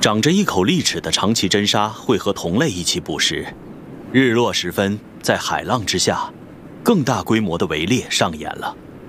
长着一口利齿的长鳍真鲨会和同类一起捕食。日落时分，在海浪之下，更大规模的围猎上演了。